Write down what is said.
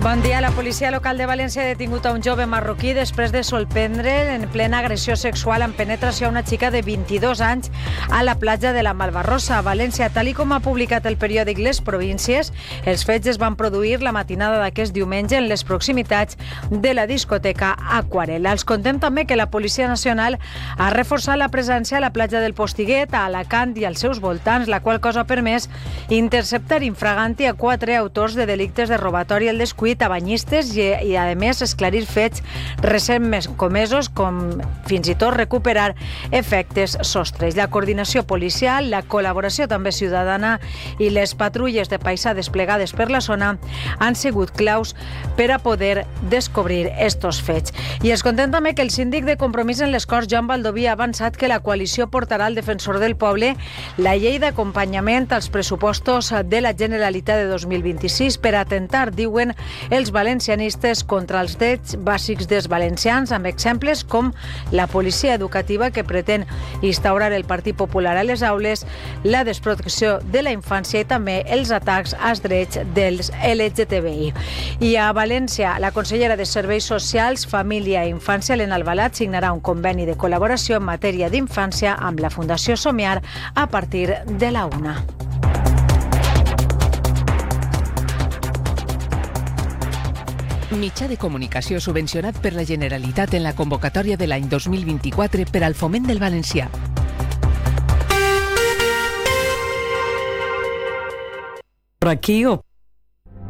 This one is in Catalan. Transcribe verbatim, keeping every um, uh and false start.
Bon dia. La policia local de València ha detingut a un jove marroquí després de sorprendre en plena agressió sexual amb penetració a una xica de vint-i-dos anys a la platja de la Malvarrosa, a València. Tal i com ha publicat el periòdic Les Províncies, els fets es van produir la matinada d'aquest diumenge en les proximitats de la discoteca Aquarela. Els contem també que la Policia Nacional ha reforçat la presència a la platja del Postiguet, a Alacant i als seus voltants, la qual cosa ha permès interceptar infraganti a quatre autors de delictes de robatori al descuit a banyistes i, i a més, esclarir fets recentment comesos, com fins i tot recuperar efectes sostres. La coordinació policial, la col·laboració també ciutadana i les patrulles de paisà desplegades per la zona han sigut claus per a poder descobrir estos fets. I es contem també que el síndic de Compromís en les Corts, Joan Baldoví, ha avançat que la coalició portarà al defensor del poble la llei d'acompanyament als pressupostos de la Generalitat de dos mil vint-i-sis per atentar, diuen, els valencianistes contra els drets bàsics dels valencians, amb exemples com la policia educativa que pretén instaurar el Partit Popular a les aules, la desprotecció de la infància i també els atacs als drets dels L G T B I. I a València, la consellera de Serveis Socials, Família i Infància, Helena Albalat, signarà un conveni de col·laboració en matèria d'infància amb la Fundació Somiar a partir de la una. Mitjà de comunicació subvencionat per la Generalitat en la convocatòria de l'any dos mil vint-i-quatre per al foment del valencià. Por aquí o